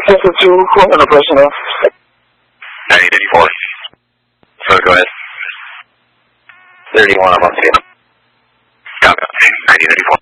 Sector 2, Courtland operational. 9084. So go ahead. 31, I'm on scene. Copy. 9084.